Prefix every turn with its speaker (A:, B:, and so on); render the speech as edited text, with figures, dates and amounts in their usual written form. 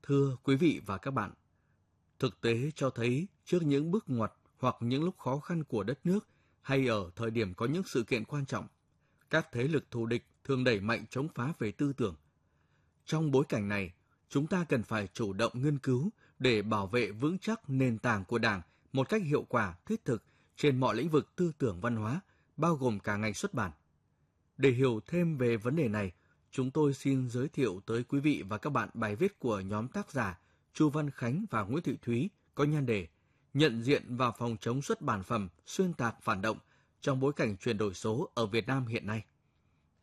A: Thưa quý vị và các bạn, thực tế cho thấy trước những bước ngoặt hoặc những lúc khó khăn của đất nước hay ở thời điểm có những sự kiện quan trọng, các thế lực thù địch thường đẩy mạnh chống phá về tư tưởng. Trong bối cảnh này, chúng ta cần phải chủ động nghiên cứu để bảo vệ vững chắc nền tảng của Đảng một cách hiệu quả, thiết thực trên mọi lĩnh vực tư tưởng văn hóa, bao gồm cả ngành xuất bản. Để hiểu thêm về vấn đề này, chúng tôi xin giới thiệu tới quý vị và các bạn bài viết của nhóm tác giả Chu Văn Khánh và Nguyễn Thị Thúy có nhan đề Nhận diện và phòng chống xuất bản phẩm xuyên tạc phản động trong bối cảnh chuyển đổi số ở Việt Nam hiện nay.